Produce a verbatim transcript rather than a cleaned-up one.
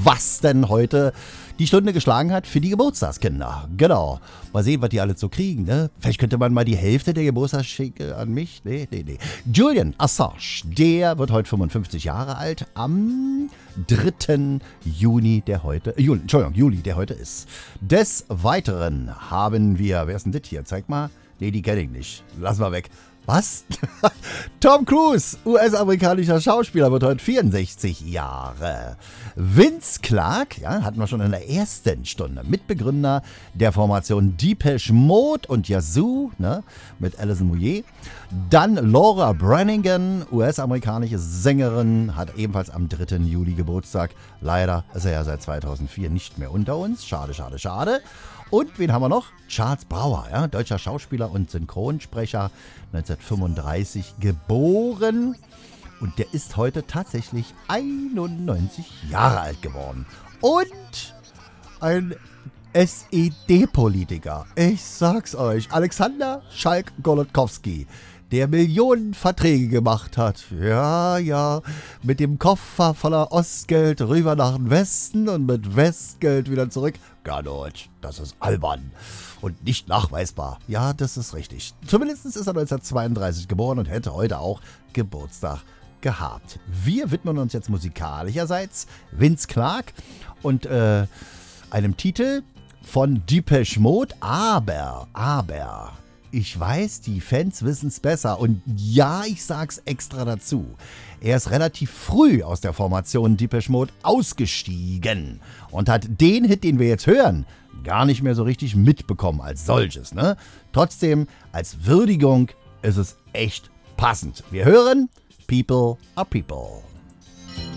was denn heute die Stunde geschlagen hat für die Geburtstagskinder. Genau. Mal sehen, was die alle so kriegen, ne? Vielleicht könnte man mal die Hälfte der Geburtstagsgeschenke an mich. Nee, nee, nee. Julian Assange, der wird heute fünfundfünfzig Jahre alt, am dritten Juni, der heute, äh, Juli, Entschuldigung, Juli, der heute ist. Des Weiteren haben wir, wer ist denn das hier? Zeig mal. Nee, die kenne ich nicht. Lass mal weg. Was? Tom Cruise, U S-amerikanischer Schauspieler, wird heute vierundsechzig Jahre. Vince Clarke, ja, hatten wir schon in der ersten Stunde, Mitbegründer der Formation Depeche Mode und Yazoo, ne, mit Alison Moyet. Dann Laura Branigan, U S-amerikanische Sängerin, hat ebenfalls am dritten Juli Geburtstag. Leider ist er ja seit zweitausendvier nicht mehr unter uns. Schade, schade, schade. Und wen haben wir noch? Charles Bauer, ja, deutscher Schauspieler und Synchronsprecher, neunzehnhundertfünfunddreißig geboren. Und der ist heute tatsächlich einundneunzig Jahre alt geworden. Und ein S E D-Politiker, ich sag's euch, Alexander Schalk-Golodkowski, der Millionen Verträge gemacht hat. Ja, ja, mit dem Koffer voller Ostgeld rüber nach dem Westen und mit Westgeld wieder zurück. Gar nicht, das ist albern und nicht nachweisbar. Ja, das ist richtig. Zumindest ist er neunzehnhundertzweiunddreißig geboren und hätte heute auch Geburtstag gehabt. Wir widmen uns jetzt musikalischerseits Vince Clarke und äh, einem Titel von Depeche Mode, aber, aber... Ich weiß, die Fans wissen es besser und ja, ich sag's extra dazu. Er ist relativ früh aus der Formation Depeche Mode ausgestiegen und hat den Hit, den wir jetzt hören, gar nicht mehr so richtig mitbekommen als solches, ne? Trotzdem, als Würdigung ist es echt passend. Wir hören People are People.